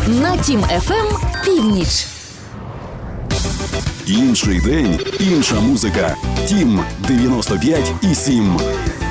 На Тім ФМ північ. Інший день, інша музика. Тім 95,7.